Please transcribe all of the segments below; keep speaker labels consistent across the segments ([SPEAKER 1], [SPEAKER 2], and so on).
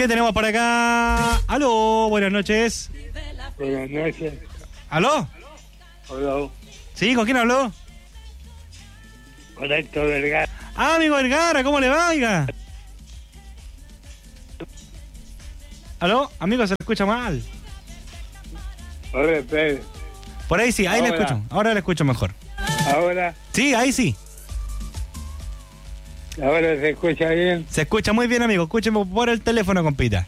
[SPEAKER 1] ¿Qué tenemos por acá? Aló, buenas noches.
[SPEAKER 2] Buenas noches.
[SPEAKER 1] ¿Aló?
[SPEAKER 2] Hola.
[SPEAKER 1] ¿Sí? ¿Con quién habló?
[SPEAKER 2] Con Héctor Vergara.
[SPEAKER 1] Ah, amigo Vergara, ¿cómo le va, oiga? ¿Aló? Amigo, se le escucha mal.
[SPEAKER 2] Hola, espere.
[SPEAKER 1] Por ahí sí, ahí le
[SPEAKER 2] Ahora.
[SPEAKER 1] escucho. Ahora le escucho mejor.
[SPEAKER 2] Ahora
[SPEAKER 1] Sí, ahí sí.
[SPEAKER 2] se escucha bien.
[SPEAKER 1] Se escucha muy bien, amigo. Escúcheme por el teléfono, compita.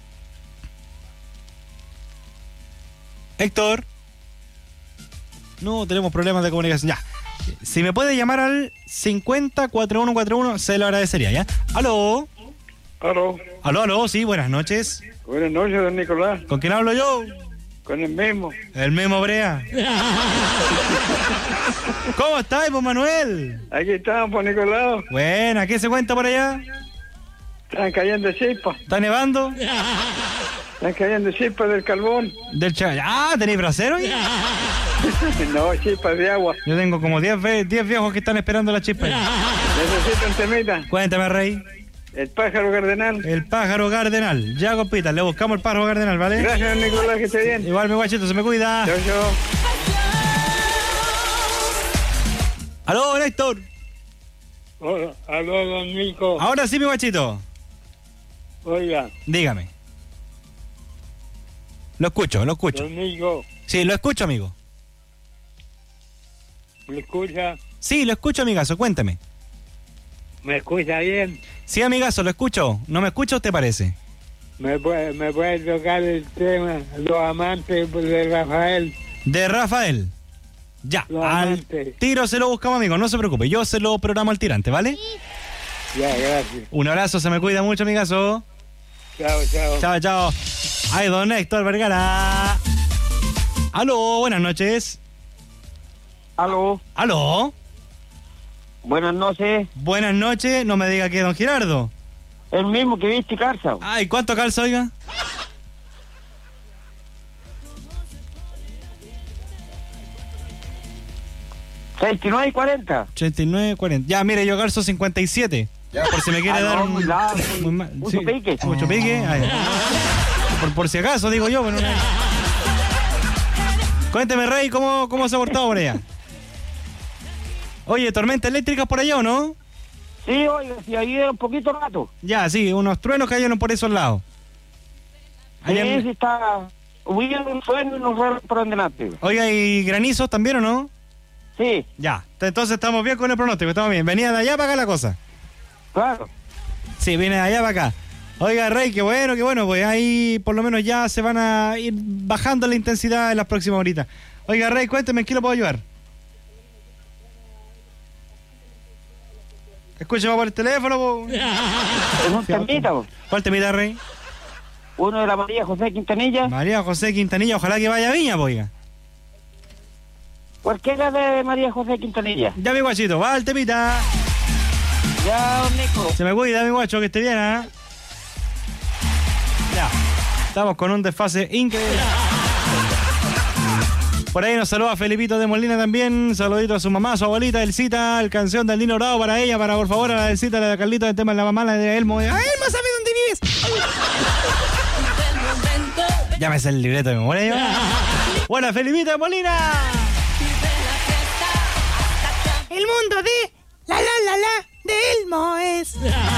[SPEAKER 1] Héctor. No, tenemos problemas de comunicación. Ya. Si me puede llamar al 504141, se lo agradecería, ¿ya? ¿Aló?
[SPEAKER 2] Aló.
[SPEAKER 1] ¿Aló? Sí, buenas noches.
[SPEAKER 2] Buenas noches, don Nicolás.
[SPEAKER 1] ¿Con quién hablo yo?
[SPEAKER 2] Con el mismo.
[SPEAKER 1] El mismo Brea. ¿Cómo estás, pues, Manuel?
[SPEAKER 2] Aquí estamos, por Nicolás.
[SPEAKER 1] Buena, ¿qué se cuenta por allá?
[SPEAKER 2] Están cayendo chispas.
[SPEAKER 1] ¿Está nevando?
[SPEAKER 2] Están cayendo chispas del carbón.
[SPEAKER 1] Del Ah, ¿tenéis brasero?
[SPEAKER 2] No, chispas de agua.
[SPEAKER 1] Yo tengo como 10 viejos que están esperando la chispa.
[SPEAKER 2] Necesito un temita.
[SPEAKER 1] Cuéntame, Rey.
[SPEAKER 2] El pájaro cardenal.
[SPEAKER 1] El pájaro cardenal. Ya, compita, le buscamos el pájaro cardenal, ¿vale?
[SPEAKER 2] Gracias, don Nicolás, que esté bien.
[SPEAKER 1] Igual, mi guachito, se me cuida.
[SPEAKER 2] Chao, chao.
[SPEAKER 1] ¡Aló, Héctor!
[SPEAKER 2] Hola, aló, don Nico.
[SPEAKER 1] Ahora sí, mi guachito.
[SPEAKER 2] Oiga,
[SPEAKER 1] Dígame. Lo escucho.
[SPEAKER 2] don Nico,
[SPEAKER 1] Sí, lo escucho, amigo.
[SPEAKER 2] ¿me escucha?
[SPEAKER 1] Sí, lo escucho, amigazo, cuéntame.
[SPEAKER 2] ¿Me escucha bien?
[SPEAKER 1] Sí, amigazo, lo escucho. ¿No me escucha, usted parece?
[SPEAKER 2] ¿Me puede tocar el tema Los Amantes de Rafael?
[SPEAKER 1] De Rafael. Ya,
[SPEAKER 2] Los
[SPEAKER 1] al
[SPEAKER 2] Amantes.
[SPEAKER 1] tiro se lo buscamos, amigo, no se preocupe. Yo se lo programo al tirante, ¿vale?
[SPEAKER 2] Ya, gracias.
[SPEAKER 1] Un abrazo, se me cuida mucho, amigazo.
[SPEAKER 2] Chao, chao.
[SPEAKER 1] Chao. Ay, don Héctor Vergara. Aló, buenas noches.
[SPEAKER 3] Aló,
[SPEAKER 1] Aló.
[SPEAKER 3] buenas noches.
[SPEAKER 1] Buenas noches, no me diga que don Girardo.
[SPEAKER 3] El mismo que viste calza.
[SPEAKER 1] Ay, ¿cuánto calza, oiga?
[SPEAKER 3] $39.40.
[SPEAKER 1] 89.40. Ya, mire, yo calzo 57. Por si me quiere dar un...
[SPEAKER 3] muy largo,
[SPEAKER 1] muy mal.
[SPEAKER 3] mucho pique.
[SPEAKER 1] Mucho pique. Ay. Por si acaso, digo yo. Bueno, Cuénteme, Rey, ¿cómo se ha portado por allá? Oye, ¿tormenta eléctrica por allá o no?
[SPEAKER 3] Sí, oiga, si ahí era un poquito rato.
[SPEAKER 1] Ya, sí, unos truenos cayeron por esos lados. Allá en-
[SPEAKER 3] Sí, está... Hubiera un sueño y nos fueron por delante.
[SPEAKER 1] Oiga, ¿y granizos también o no?
[SPEAKER 3] Sí,
[SPEAKER 1] Ya, entonces estamos bien con el pronóstico, estamos bien. Venía de allá para acá la cosa.
[SPEAKER 3] claro.
[SPEAKER 1] Sí, viene de allá para acá. Oiga, Rey, qué bueno, pues ahí por lo menos ya se van a ir bajando la intensidad en las próximas horitas. Oiga, Rey, cuénteme, ¿en qué lo puedo ayudar? Escúchame por el teléfono, po.
[SPEAKER 3] Es un temita, po.
[SPEAKER 1] ¿Cuál te mira, Rey?
[SPEAKER 3] Uno de la María José Quintanilla.
[SPEAKER 1] María José Quintanilla, ojalá que vaya a Viña, po, oiga.
[SPEAKER 3] Cualquiera de María José Quintanilla.
[SPEAKER 1] Ya, mi guachito, va el temita.
[SPEAKER 3] Ya, don Nico.
[SPEAKER 1] Se me cuida, mi guacho, que esté bien, ¿ah? Ya. Estamos con un desfase increíble. Por ahí nos saluda Felipito de Molina también. Saludito a su mamá, a su abuelita, Elcita, el canción del Nino Bravo para ella, para por favor a la Elcita, la de Carlito, del tema de la mamá, la de Elmo. ¡Ah, Elmo sabe dónde vives! Ya me sé el libreto de memoria yo. Buena, Felipito de Molina. El mundo de la de Elmo es.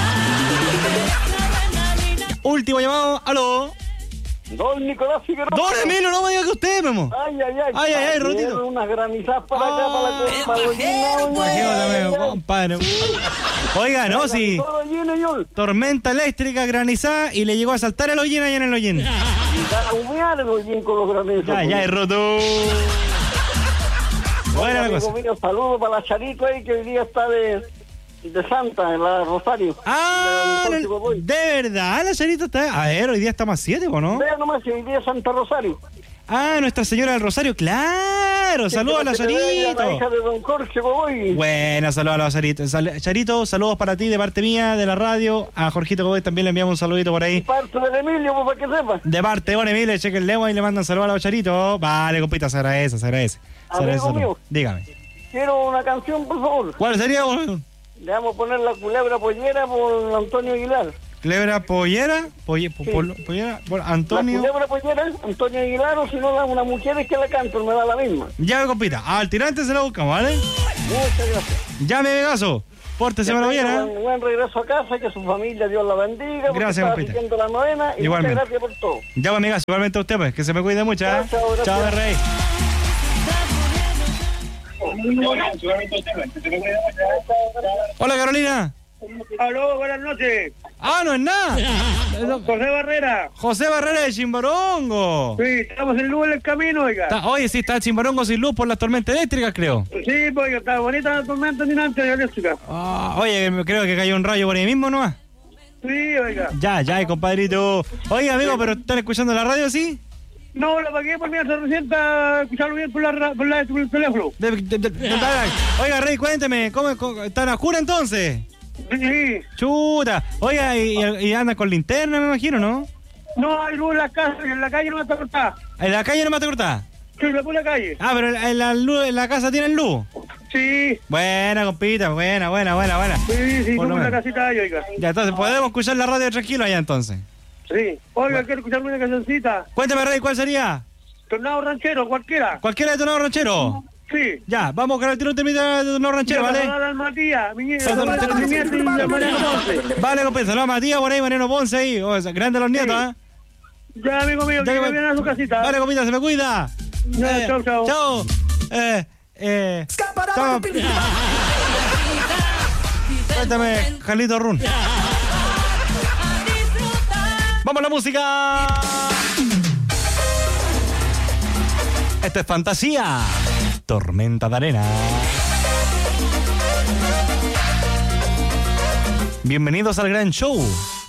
[SPEAKER 1] Último llamado, aló.
[SPEAKER 2] Don Nicolás Figueroa.
[SPEAKER 1] Don Emilio, no me diga que usted, Memo.
[SPEAKER 2] Ay,
[SPEAKER 1] Rotito.
[SPEAKER 2] unas granizadas para acá, para los
[SPEAKER 1] Imagínate, compadre. Oiga, no, si
[SPEAKER 2] Todo lleno, yo.
[SPEAKER 1] tormenta eléctrica, granizada y le llegó a saltar el hollín allá en el hollín.
[SPEAKER 2] Y a humear el hollín con los granizos.
[SPEAKER 1] Ya, es roto. Buena la
[SPEAKER 2] Amigo
[SPEAKER 1] cosa.
[SPEAKER 2] mío, saludos para la Charito ahí que hoy día está de Santa, en la Rosario.
[SPEAKER 1] Ah, de verdad, la Charito está. A ver, hoy día estamos a 7, ¿o no?
[SPEAKER 2] Vea nomás, hoy día es Santa Rosario.
[SPEAKER 1] Ah, Nuestra Señora del Rosario, claro. Saludos a la
[SPEAKER 2] La hija
[SPEAKER 1] Charito.
[SPEAKER 2] de don Jorge Godoy.
[SPEAKER 1] Buena, saludos a la Charito. Charito, saludos para ti de parte mía, de la radio. A Jorgito Godoy también le enviamos un saludito por ahí.
[SPEAKER 2] Parte del Emilio, pues, para que sepa.
[SPEAKER 1] De parte de Don Emilio, chequenle y le mandan saludos a la Charito. Vale, compita, se agradece. Se agradece,
[SPEAKER 2] Amigo
[SPEAKER 1] saludos.
[SPEAKER 2] mío.
[SPEAKER 1] Dígame.
[SPEAKER 2] Quiero una canción, por favor.
[SPEAKER 1] ¿Cuál sería, boludo?
[SPEAKER 2] Le vamos a poner La Culebra Pollera por Antonio Aguilar.
[SPEAKER 1] Culebra Pollera, Pollera, bueno, Antonio.
[SPEAKER 3] La culebra pollera, Antonio Aguilar, o si no, una mujer que la canto, me da la misma.
[SPEAKER 1] Ya, compita, al tirante se la buscamos, ¿vale?
[SPEAKER 3] Muchas gracias.
[SPEAKER 1] Ya, me Vegaso. Pórtese para bien, ¿eh?
[SPEAKER 3] Buen regreso a casa, que su familia, Dios la bendiga.
[SPEAKER 1] Gracias, compita.
[SPEAKER 3] Haciendo la novena y
[SPEAKER 1] igualmente.
[SPEAKER 3] muchas gracias por todo.
[SPEAKER 1] Ya, amigas, igualmente a usted, pues, que se me cuide mucho, ¿eh?
[SPEAKER 3] Chao, gracias.
[SPEAKER 1] Chao, rey. Hola, Carolina.
[SPEAKER 2] Aló, buenas noches.
[SPEAKER 1] Ah, no es nada.
[SPEAKER 2] José Barrera.
[SPEAKER 1] José Barrera de Chimbarongo.
[SPEAKER 2] Sí, estamos en luz en el camino, oiga.
[SPEAKER 1] Oye, sí, está Chimbarongo sin luz por las tormentas eléctricas, creo.
[SPEAKER 2] Sí, pues está bonita la tormenta dinante eléctrica.
[SPEAKER 1] Oye, creo que cayó un rayo por ahí mismo, ¿no?
[SPEAKER 2] Sí, oiga.
[SPEAKER 1] Ya, compadrito. Oye, amigo, ¿pero están escuchando la radio, sí?
[SPEAKER 2] No, la pagué por mí hace recién para escucharlo bien por el teléfono.
[SPEAKER 1] Oiga, Rey, cuénteme, ¿cómo están a oscura entonces?
[SPEAKER 2] Sí.
[SPEAKER 1] Chuta. Oiga, y anda con linterna, me imagino, ¿no?
[SPEAKER 2] No hay luz en la casa, en la calle no me está cortada.
[SPEAKER 1] ¿En la calle no me está cortada?
[SPEAKER 2] Sí, me puse la calle.
[SPEAKER 1] Ah, pero en la casa tienen luz.
[SPEAKER 2] Sí.
[SPEAKER 1] Buena, compita, buena.
[SPEAKER 2] Sí,
[SPEAKER 1] Por lo
[SPEAKER 2] como la
[SPEAKER 1] menos.
[SPEAKER 2] casita de oiga.
[SPEAKER 1] Ya, entonces, podemos escuchar la radio tranquilo allá entonces.
[SPEAKER 2] Sí. Oiga, quiero escucharme una cancioncita.
[SPEAKER 1] Cuéntame, Rey, ¿cuál sería?
[SPEAKER 2] Tornado ranchero, cualquiera.
[SPEAKER 1] ¿Cualquiera de Tornado Ranchero?
[SPEAKER 2] Sí.
[SPEAKER 1] Ya, vamos a grabar un temita de Tornado Ranchero, ¿vale?
[SPEAKER 2] Matías, mi nieto,
[SPEAKER 1] Saludos.
[SPEAKER 2] mi nieto y la Mariano Ponce.
[SPEAKER 1] Vale, compita, saludos a Matías por ahí, Mariano Ponce ahí. Grande los nietos, ¿eh?
[SPEAKER 2] Ya, amigo mío, que vienen a su casita.
[SPEAKER 1] Vale, compita, se me cuida.
[SPEAKER 2] Ya, chao.
[SPEAKER 1] Chao. Chao. Cuéntame, Carlito Run. ¡Vamos a la música! Esto es Fantasía. Tormenta de arena. Bienvenidos al gran show.